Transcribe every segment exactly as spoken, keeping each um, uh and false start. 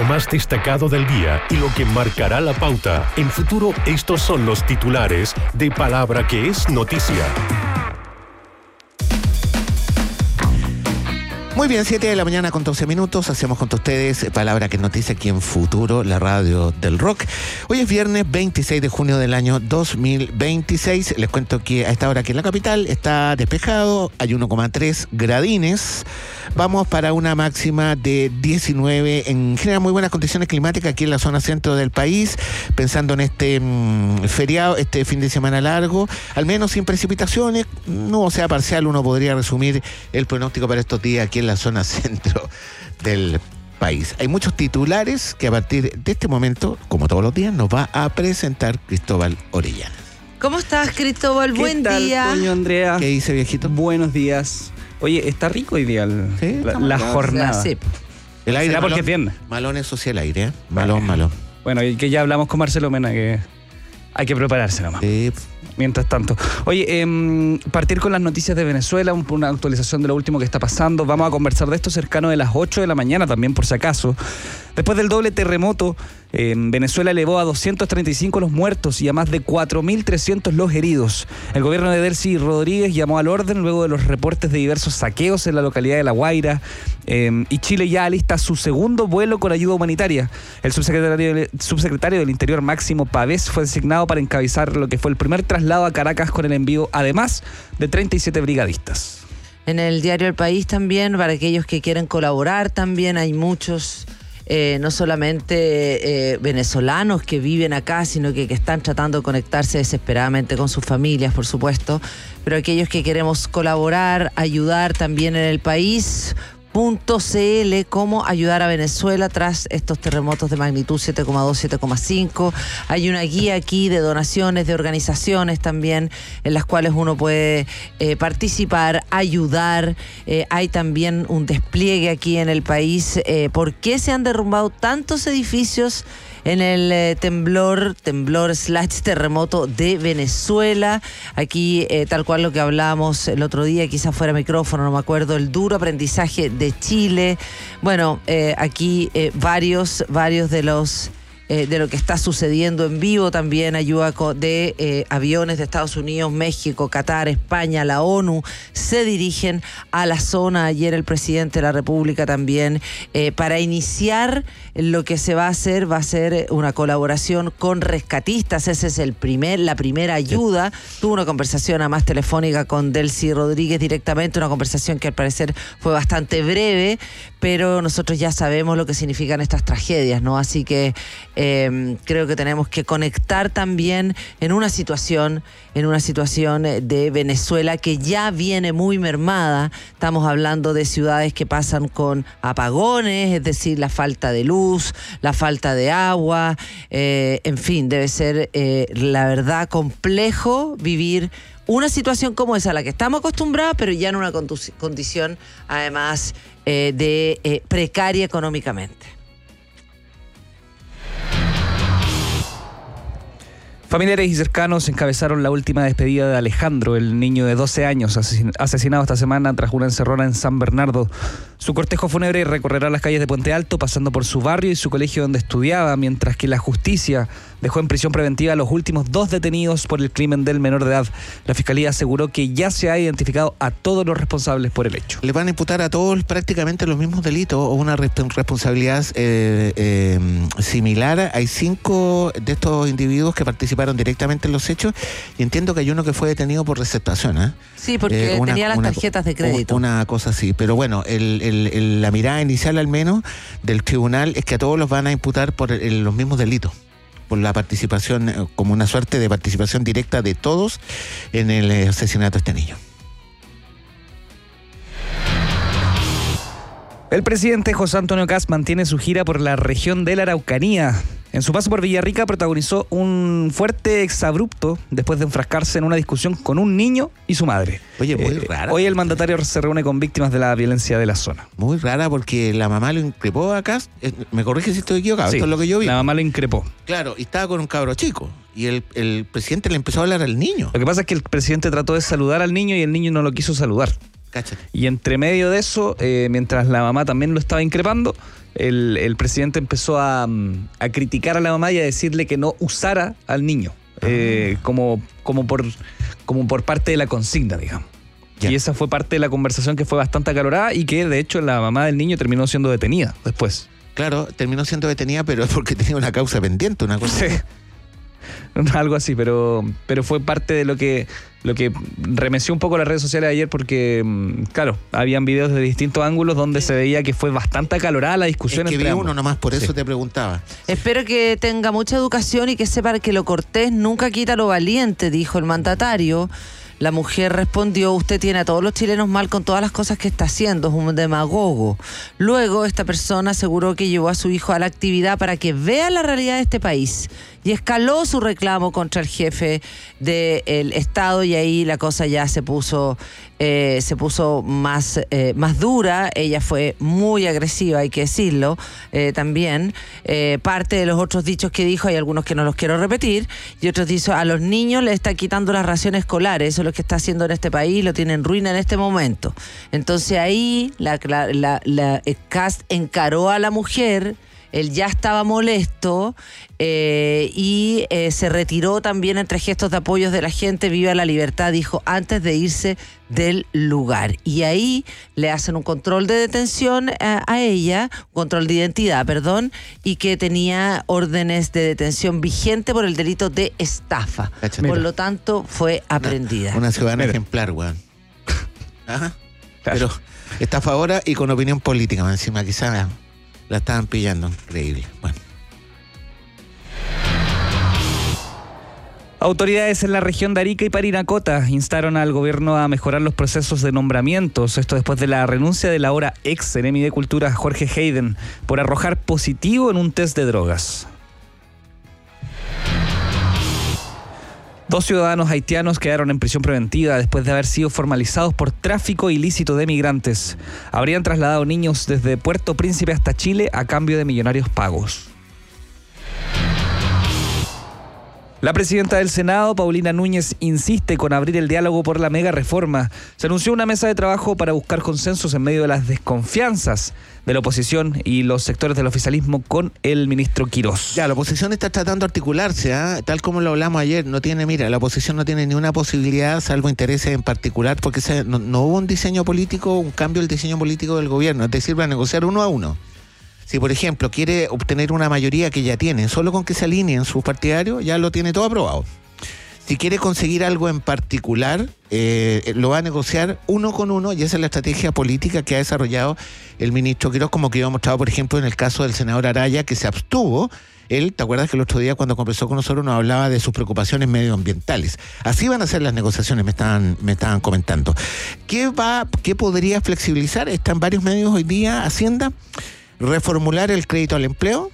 más destacado del día y lo que marcará la pauta. En Futuro, estos son los titulares de Palabra que es noticia. Muy bien, siete de la mañana con doce minutos, hacemos con ustedes Palabra que es noticia aquí en Futuro, la radio del rock. Hoy es viernes veintiséis de junio del año dos mil veintiséis. Les cuento que a esta hora aquí en la capital está despejado, hay uno coma tres gradines. Vamos para una máxima de diecinueve, en general muy buenas condiciones climáticas aquí en la zona centro del país, pensando en este mmm, feriado, este fin de semana largo, al menos sin precipitaciones, no sea parcial, uno podría resumir el pronóstico para estos días aquí en la zona centro del país. Hay muchos titulares que a partir de este momento, como todos los días, nos va a presentar Cristóbal Orellana. ¿Cómo estás, Cristóbal? Buen tal, día. Toño, Andrea? ¿Qué dice, viejito? Buenos días. Oye, está rico hoy día el, ¿Sí? la, la jornada. Sí. El aire ¿Será malón, porque es viernes? malón es social aire, ¿eh? Malón, malón. Bueno, y que ya hablamos con Marcelo Mena, que hay que prepararse nomás. Sí. Mientras tanto. Oye, eh, partir con las noticias de Venezuela, un, una actualización de lo último que está pasando. Vamos a conversar de esto cercano de las ocho de la mañana también, por si acaso. Después del doble terremoto, eh, Venezuela elevó a doscientos treinta y cinco los muertos y a más de cuatro mil trescientos los heridos. El gobierno de Delcy Rodríguez llamó al orden luego de los reportes de diversos saqueos en la localidad de La Guaira, eh, y Chile ya alista su segundo vuelo con ayuda humanitaria. El subsecretario, subsecretario del Interior, Máximo Pavés, fue designado para encabezar lo que fue el primer traslado a Caracas con el envío, además de treinta y siete brigadistas. En el diario El País también, para aquellos que quieren colaborar también, hay muchos, eh, no solamente eh, venezolanos que viven acá, sino que, que están tratando de conectarse desesperadamente con sus familias, por supuesto, pero aquellos que queremos colaborar, ayudar también en el país, .cl, cómo ayudar a Venezuela tras estos terremotos de magnitud siete coma dos, siete coma cinco. Hay una guía aquí de donaciones, de organizaciones también, en las cuales uno puede eh, participar, ayudar. Eh, hay también un despliegue aquí en el país. Eh, ¿Por qué se han derrumbado tantos edificios en el eh, temblor, temblor slash terremoto de Venezuela? Aquí, eh, tal cual lo que hablábamos el otro día, quizás fuera micrófono, no me acuerdo, el duro aprendizaje de Chile. Bueno, eh, aquí eh, varios, varios de los... Eh, de lo que está sucediendo en vivo, también ayuda de eh, aviones de Estados Unidos, México, Qatar, España, la ONU, se dirigen a la zona. Ayer el presidente de la República también, eh, para iniciar lo que se va a hacer, va a ser una colaboración con rescatistas. Esa es el primer, la primera ayuda. Tuvo una conversación además telefónica con Delcy Rodríguez directamente, una conversación que al parecer fue bastante breve, pero nosotros ya sabemos lo que significan estas tragedias, ¿no? Así que Eh, creo que tenemos que conectar también en una situación, en una situación de Venezuela que ya viene muy mermada. Estamos hablando de ciudades que pasan con apagones, es decir, la falta de luz, la falta de agua, eh, en fin, debe ser eh, la verdad complejo vivir una situación como esa a la que estamos acostumbrados, pero ya en una condición además eh, de eh, precaria económicamente. Familiares y cercanos encabezaron la última despedida de Alejandro, el niño de doce años asesin- asesinado esta semana tras una encerrona en San Bernardo. Su cortejo fúnebre recorrerá las calles de Puente Alto, pasando por su barrio y su colegio donde estudiaba, mientras que la justicia dejó en prisión preventiva a los últimos dos detenidos por el crimen del menor de edad. La fiscalía aseguró que ya se ha identificado a todos los responsables por el hecho. Le van a imputar a todos prácticamente los mismos delitos o una responsabilidad eh, eh, similar. Hay cinco de estos individuos que participaron directamente en los hechos y entiendo que hay uno que fue detenido por receptación, ¿eh? Sí, porque eh, una, tenía las una, tarjetas de crédito. Una cosa así, pero bueno, el, el, el, la mirada inicial al menos del tribunal es que a todos los van a imputar por el, los mismos delitos, por la participación, como una suerte de participación directa de todos en el asesinato de este niño. El presidente José Antonio Kast mantiene su gira por la región de la Araucanía. En su paso por Villarrica protagonizó un fuerte exabrupto después de enfrascarse en una discusión con un niño y su madre. Oye, muy eh, rara. Hoy el mandatario se reúne con víctimas de la violencia de la zona. Muy rara porque la mamá lo increpó acá. Eh, me corrige si estoy equivocado, Sí, esto es lo que yo vi. La mamá lo increpó. Claro, y estaba con un cabro chico. Y el, el presidente le empezó a hablar al niño. Lo que pasa es que el presidente trató de saludar al niño y el niño no lo quiso saludar. Cáchate. Y entre medio de eso, eh, mientras la mamá también lo estaba increpando, el, el presidente empezó a, a criticar a la mamá y a decirle que no usara al niño, eh, como, como, por, como por parte de la consigna, digamos. Ya. Y esa fue parte de la conversación que fue bastante acalorada y que de hecho la mamá del niño terminó siendo detenida después. Claro, terminó siendo detenida, pero es porque tenía una causa pendiente, una cosa. Sí. Algo así, pero, pero fue parte de lo que, lo que remeció un poco las redes sociales ayer porque, claro, habían videos de distintos ángulos donde se veía que fue bastante acalorada la discusión es que entre vi ambos. uno nomás, por eso Sí. te preguntaba. Espero que tenga mucha educación y que sepa que lo cortés nunca quita lo valiente, dijo el mandatario. La mujer respondió: usted tiene a todos los chilenos mal con todas las cosas que está haciendo, es un demagogo. Luego, esta persona aseguró que llevó a su hijo a la actividad para que vea la realidad de este país y escaló su reclamo contra el jefe del Estado y ahí la cosa ya se puso eh, se puso más, eh, más dura. Ella fue muy agresiva, hay que decirlo, eh, también. Eh, parte de los otros dichos que dijo, hay algunos que no los quiero repetir, y otros dijo: a los niños les está quitando las raciones escolares, eso es lo que está haciendo en este país, lo tiene en ruina en este momento. Entonces ahí la, la, la, la Kast encaró a la mujer. Él ya estaba molesto eh, y eh, se retiró también entre gestos de apoyos de la gente. Viva la libertad, dijo antes de irse del lugar. Y ahí le hacen un control de detención a, a ella, control de identidad, perdón, y que tenía órdenes de detención vigente por el delito de estafa. Cáchate. Por Mira. lo tanto, fue aprendida. Una, una ciudadana Mira. ejemplar, weón. Ajá. Claro. Pero estafadora y con opinión política, más encima, quizás la estaban pillando. Increíble. Bueno. Autoridades en la región de Arica y Parinacota instaron al gobierno a mejorar los procesos de nombramientos. Esto después de la renuncia del ahora ex Seremi de Cultura Jorge Hayden por arrojar positivo en un test de drogas. Dos ciudadanos haitianos quedaron en prisión preventiva después de haber sido formalizados por tráfico ilícito de migrantes. Habrían trasladado niños desde Puerto Príncipe hasta Chile a cambio de millonarios pagos. La presidenta del Senado, Paulina Núñez, insiste con abrir el diálogo por la mega reforma. Se anunció una mesa de trabajo para buscar consensos en medio de las desconfianzas de la oposición y los sectores del oficialismo con el ministro Quirós. Ya, la oposición está tratando de articularse, ¿eh? Tal como lo hablamos ayer. No tiene, mira, la oposición no tiene ni una posibilidad, salvo intereses en particular, porque se, no, no hubo un diseño político, un cambio del diseño político del gobierno. Es decir, va a negociar uno a uno. Si, por ejemplo, quiere obtener una mayoría que ya tiene, solo con que se alineen sus partidarios, ya lo tiene todo aprobado. Si quiere conseguir algo en particular, eh, lo va a negociar uno con uno, y esa es la estrategia política que ha desarrollado el ministro Quirós, como que yo he mostrado, por ejemplo, en el caso del senador Araya, que se abstuvo. Él, ¿te acuerdas que el otro día cuando conversó con nosotros nos hablaba de sus preocupaciones medioambientales? Así van a ser las negociaciones, me estaban, me estaban comentando. ¿Qué va, qué podría flexibilizar? Están varios medios hoy día, Hacienda. Reformular el crédito al empleo,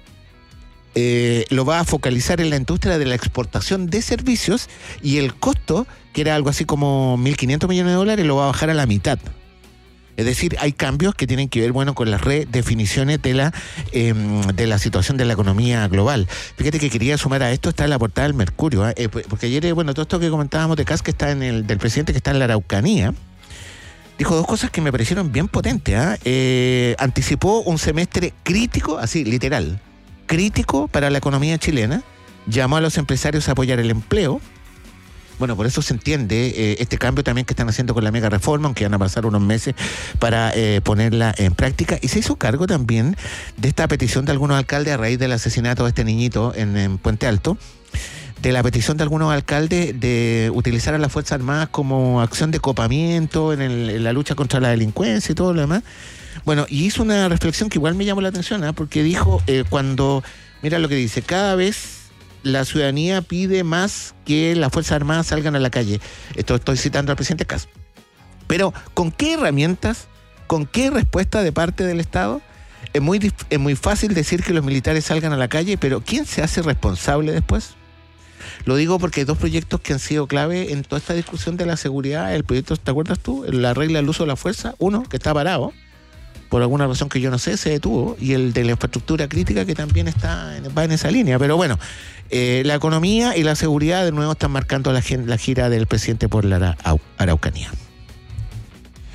eh, lo va a focalizar en la industria de la exportación de servicios, y el costo, que era algo así como mil quinientos millones de dólares, lo va a bajar a la mitad. Es decir, hay cambios que tienen que ver, bueno, con las redefiniciones de la, eh, de la situación de la economía global. Fíjate que quería sumar a esto, está en la portada del Mercurio, ¿eh? Eh, porque ayer, bueno, todo esto que comentábamos de Kast, que está en el, del presidente que está en la Araucanía, dijo dos cosas que me parecieron bien potentes. ¿eh? Eh, anticipó un semestre crítico, así, literal, crítico para la economía chilena. Llamó a los empresarios a apoyar el empleo. Bueno, por eso se entiende eh, este cambio también que están haciendo con la mega reforma, aunque van a pasar unos meses para eh, ponerla en práctica. Y se hizo cargo también de esta petición de algunos alcaldes a raíz del asesinato de este niñito en, en Puente Alto, de la petición de algunos alcaldes de utilizar a las Fuerzas Armadas como acción de copamiento en, el, en la lucha contra la delincuencia y todo lo demás. Bueno, y hizo una reflexión que igual me llamó la atención, ¿eh? porque dijo, eh, cuando, mira lo que dice, cada vez la ciudadanía pide más que las Fuerzas Armadas salgan a la calle. Esto estoy citando al presidente Kast. Pero, ¿con qué herramientas, con qué respuesta de parte del Estado? Es muy, es muy fácil decir que los militares salgan a la calle, pero ¿quién se hace responsable después? Lo digo porque hay dos proyectos que han sido clave en toda esta discusión de la seguridad. El proyecto, ¿te acuerdas tú? La regla del uso de la fuerza, uno, que está parado, por alguna razón que yo no sé, se detuvo, y el de la infraestructura crítica, que también está en, va en esa línea. Pero bueno, eh, la economía y la seguridad de nuevo están marcando la, la gira del presidente por la Arau- Araucanía.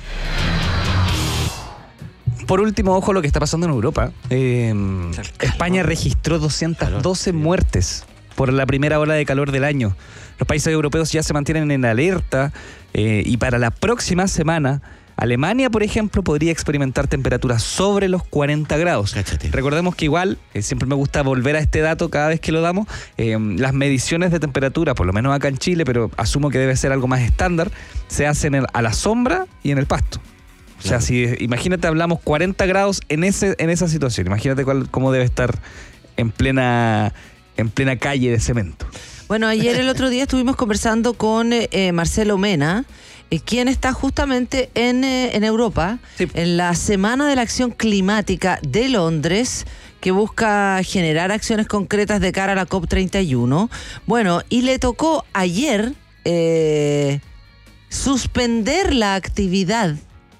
Por último, ojo lo que está pasando en Europa. Eh, España registró doscientas doce muertes por la primera ola de calor del año. Los países europeos ya se mantienen en alerta eh, y para la próxima semana Alemania, por ejemplo, podría experimentar temperaturas sobre los cuarenta grados. Cáchate. Recordemos que igual, eh, siempre me gusta volver a este dato cada vez que lo damos, eh, las mediciones de temperatura, por lo menos acá en Chile, pero asumo que debe ser algo más estándar, se hacen en, a la sombra y en el pasto. O sea, Claro. si imagínate, hablamos cuarenta grados en ese en esa situación. Imagínate cuál, cómo debe estar en plena, en plena calle de cemento. Bueno, ayer el otro día estuvimos conversando con eh, Marcelo Mena, eh, quien está justamente en, eh, en Europa, Sí. en la Semana de la Acción Climática de Londres, que busca generar acciones concretas de cara a la COP treinta y uno. Bueno, y le tocó ayer eh, suspender la actividad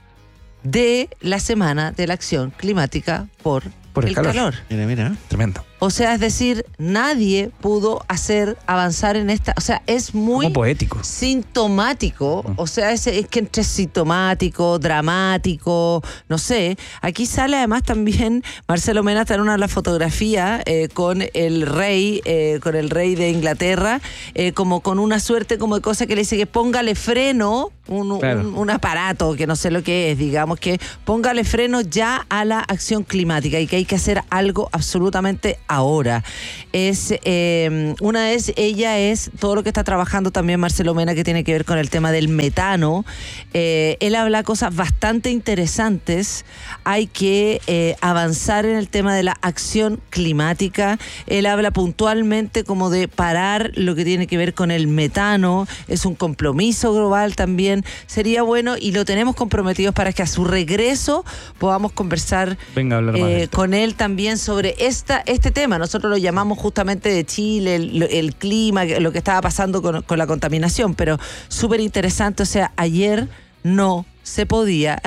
de la Semana de la Acción Climática por, Por el el calor. calor. Mira, mira. Tremendo. O sea, es decir, nadie pudo hacer avanzar en esta... O sea, es muy Como poético. sintomático. O sea, es, es que entre sintomático, dramático, no sé. Aquí sale además también Marcelo Mena está en una de las fotografías eh, con el rey, eh, con el rey de Inglaterra, eh, como con una suerte como de cosa que le dice que póngale freno, un, Claro. un, un aparato que no sé lo que es, digamos, que póngale freno ya a la acción climática y que hay que hacer algo absolutamente ahora. Es eh, una es, ella es todo lo que está trabajando también Marcelo Mena, que tiene que ver con el tema del metano. Eh, él habla cosas bastante interesantes. Hay que eh, avanzar en el tema de la acción climática. Él habla puntualmente como de parar lo que tiene que ver con el metano. Es un compromiso global también. Sería bueno, y lo tenemos comprometidos para que a su regreso podamos conversar Venga a hablar más eh, de esto. con él también sobre esta, este tema. Nosotros lo llamamos justamente de Chile, el, el clima, lo que estaba pasando con, con la contaminación, pero súper interesante. O sea, ayer no se podía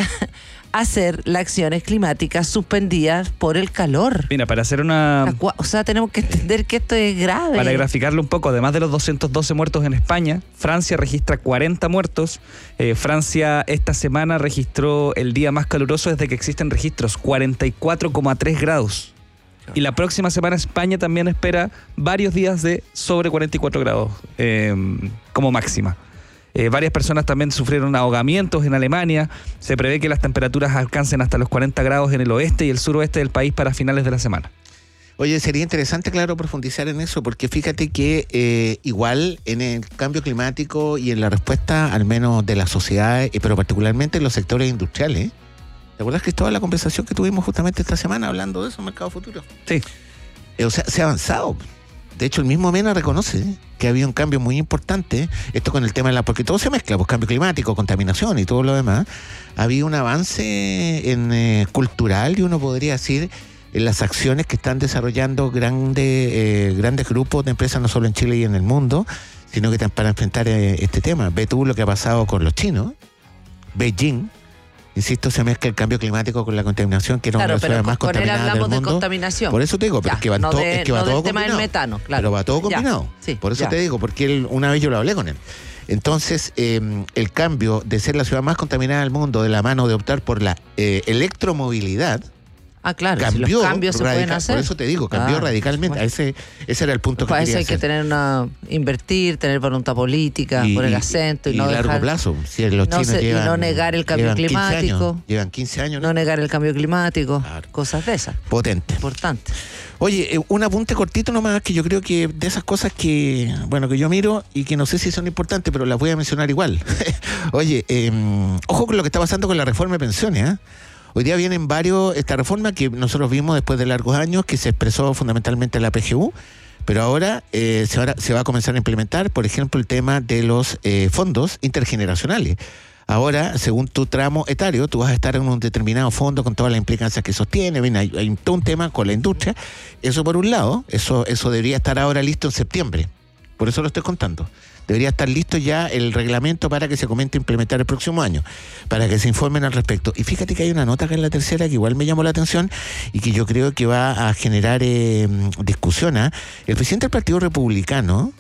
hacer las acciones climáticas suspendidas por el calor. Mira, para hacer una... O sea, tenemos que entender que esto es grave. Para graficarlo un poco, además de los doscientos doce muertos en España, Francia registra cuarenta muertos. Eh, Francia esta semana registró el día más caluroso desde que existen registros, cuarenta y cuatro coma tres grados. Y la próxima semana España también espera varios días de sobre cuarenta y cuatro grados eh, como máxima. Eh, varias personas también sufrieron ahogamientos en Alemania. Se prevé que las temperaturas alcancen hasta los cuarenta grados en el oeste y el suroeste del país para finales de la semana. Oye, sería interesante, claro, profundizar en eso, porque fíjate que eh, igual en el cambio climático y en la respuesta, al menos de la sociedad, eh, pero particularmente en los sectores industriales. ¿Te acuerdas, Cristóbal, la conversación que tuvimos justamente esta semana hablando de eso, mercado futuro? Sí. Eh, o sea, se ha avanzado. De hecho, el mismo Mena reconoce que había un cambio muy importante, esto con el tema de la... Porque todo se mezcla, pues cambio climático, contaminación y todo lo demás. Había un avance en eh, cultural, y uno podría decir, en las acciones que están desarrollando grandes eh, grandes grupos de empresas, no solo en Chile y en el mundo, sino que están para enfrentar eh, este tema. Ve tú lo que ha pasado con los chinos. Beijing, insisto, se mezcla el cambio climático con la contaminación, que era Claro, una de las pero ciudades más con él contaminadas del hablamos de mundo. contaminación. Por eso te digo, pero Ya, es que va, no todo, de- es que va no todo del tema del combinado. metano, claro. Pero va todo Ya, combinado. sí, Por eso ya. te digo, porque él, una vez yo lo hablé con él. Entonces, eh, el cambio de ser la ciudad más contaminada del mundo de la mano de optar por la eh, electromovilidad, Ah, claro, si cambió los cambios se pueden radical- hacer. Por eso te digo, cambió Ah, radicalmente. bueno. Ese, ese era el punto que Para eso quería hay que hacer. tener una, invertir, tener voluntad política, Y- poner y- acento y, y no largo dejar, plazo. Si los no chinos se- y llevan, no negar el cambio llevan quince climático. años, llevan quince años, ¿no? no negar el cambio climático, Claro. cosas de esas, Potente. importante. Oye, eh, un apunte cortito nomás, que yo creo que de esas cosas que, bueno, que yo miro y que no sé si son importantes, pero las voy a mencionar igual. Oye, eh, ojo con lo que está pasando con la reforma de pensiones, ¿eh? Hoy día vienen varios, esta reforma que nosotros vimos después de largos años, que se expresó fundamentalmente en la P G U, pero ahora eh, se, va, se va a comenzar a implementar, por ejemplo, el tema de los eh, fondos intergeneracionales. Ahora, según tu tramo etario, tú vas a estar en un determinado fondo con todas las implicancias que sostiene. Bien, hay, hay todo un tema con la industria. Eso por un lado, eso, eso debería estar ahora listo en septiembre. Por eso lo estoy contando. Debería estar listo ya el reglamento para que se comience a implementar el próximo año, para que se informen al respecto. Y fíjate que hay una nota acá en la tercera que igual me llamó la atención y que yo creo que va a generar eh, discusión. ¿eh? El presidente del Partido Republicano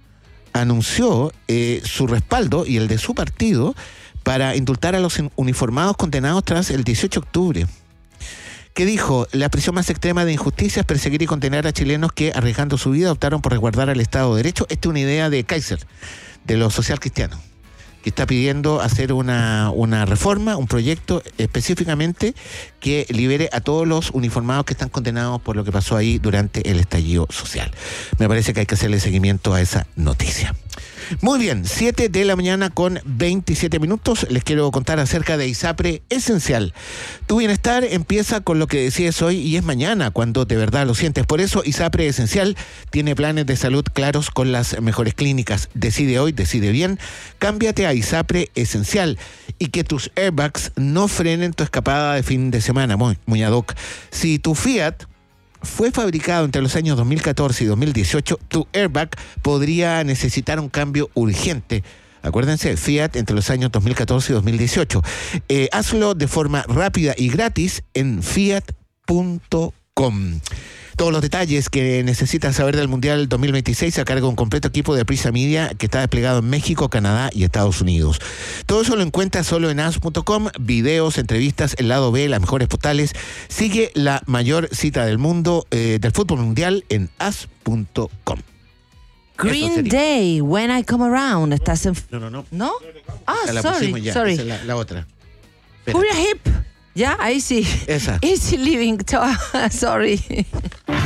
anunció eh, su respaldo y el de su partido para indultar a los uniformados condenados tras el dieciocho de octubre. que dijo: la expresión más extrema de injusticia es perseguir y condenar a chilenos que, arriesgando su vida, optaron por resguardar al Estado de Derecho. Esta es una idea de Kaiser, de los social cristianos, que está pidiendo hacer una, una reforma, un proyecto específicamente que libere a todos los uniformados que están condenados por lo que pasó ahí durante el estallido social. Me parece que hay que hacerle seguimiento a esa noticia. Muy bien, siete de la mañana con veintisiete minutos. Les quiero contar acerca de ISAPRE Esencial. Tu bienestar empieza con lo que decides hoy y es mañana cuando de verdad lo sientes. Por eso ISAPRE Esencial tiene planes de salud claros con las mejores clínicas. Decide hoy, decide bien. Cámbiate a ISAPRE Esencial y que tus airbags no frenen tu escapada de fin de semana. Muy, muy ad hoc. Si tu Fiat fue fabricado entre los años dos mil catorce y dos mil dieciocho, tu airbag podría necesitar un cambio urgente. Acuérdense, Fiat entre los años dos mil catorce y dos mil dieciocho. Eh, hazlo de forma rápida y gratis en fiat punto com. Todos los detalles que necesitas saber del Mundial dos mil veintiséis a cargo de un completo equipo de Prisa Media que está desplegado en México, Canadá y Estados Unidos. Todo eso lo encuentras solo en as punto com, videos, entrevistas, el lado B, las mejores postales. Sigue la mayor cita del mundo eh, del fútbol mundial en as punto com. Green Day, When I Come Around. ¿Estás en...? No, no, no. ¿No? Ah, la sorry, ya. sorry. Esa es la, la otra. Uriah Heep. Ya, ahí sí. Esa. Easy Living. Sorry.